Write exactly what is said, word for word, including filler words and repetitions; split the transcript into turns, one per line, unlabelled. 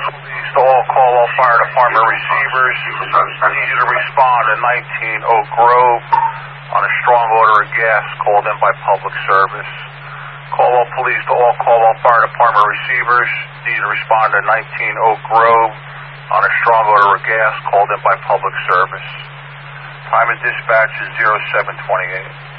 Police to all Caldwell Fire Department receivers. Need you to respond to nineteen Oak Grove on a strong odor of gas called in by public service. Caldwell Police to all Caldwell Fire Department receivers. Need you to respond to nineteen Oak Grove on a strong odor of gas called in by public service. Time of dispatch is zero seven twenty-eight.